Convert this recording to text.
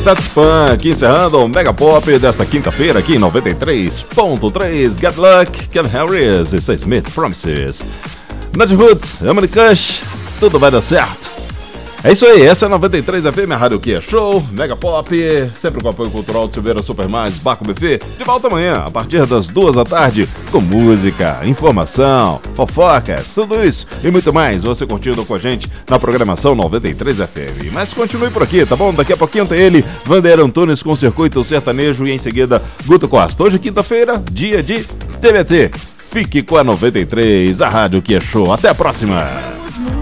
Daft Punk, encerrando o Mega Pop desta quinta-feira aqui em 93.3. Get Luck, Kevin Harris e Sam Smith Promises. Nat Roots, Emily Kush, tudo vai dar certo. É isso aí, essa é a 93 FM, a Rádio que é show, Mega Pop, sempre com apoio cultural de Silveira Supermais, Barco Buffet, de volta amanhã, a partir das 2 da tarde, com música, informação, fofocas, tudo isso e muito mais, você curtindo com a gente na programação 93 FM. Mas continue por aqui, tá bom? Daqui a pouquinho tem ele, Vander Antunes com Circuito Sertanejo e em seguida, Guto Costa. Hoje, quinta-feira, dia de TBT. Fique com a 93, a Rádio que é show. Até a próxima!